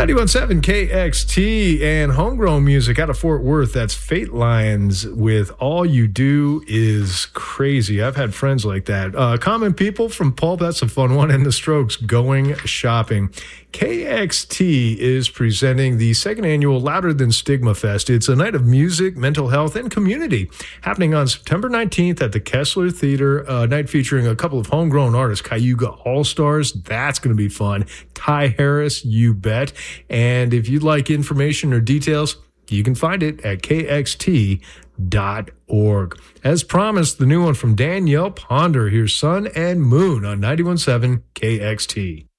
91.7 KXT and homegrown music out of Fort Worth. That's Fate Lions with All You Do Is Crazy. I've had friends like that. Common People from Pulp, that's a fun one. And The Strokes, Going Shopping. KXT is presenting the second annual Louder Than Stigma Fest. It's a night of music, mental health, and community happening on September 19th at the Kessler Theater. A night featuring a couple of homegrown artists, Cayuga All-Stars. That's going to be fun. Ty Harris, you bet. And if you'd like information or details, you can find it at kxt.org. As promised, the new one from Danielle Ponder. Here's Sun and Moon on 91.7 KXT.